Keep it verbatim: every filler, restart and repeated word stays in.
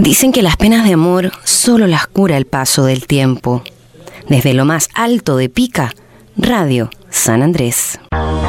Dicen que las penas de amor solo las cura el paso del tiempo. Desde lo más alto de Pica, Radio San Andrés.